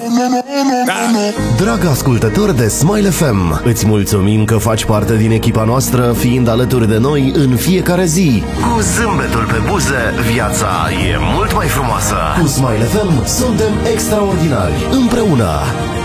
Da. Drag ascultător de Smile FM, îți mulțumim că faci parte din echipa noastră, fiind alături de noi în fiecare zi. Cu zâmbetul pe buze, viața e mult mai frumoasă. Cu Smile FM suntem extraordinari, împreună.